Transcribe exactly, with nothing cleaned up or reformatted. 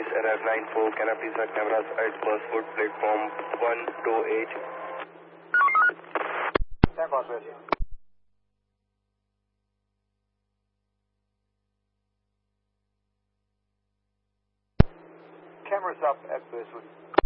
Arab nine four, can I please have cameras at Burswood platform one two eight? ten Burswood. Cameras up at Burswood.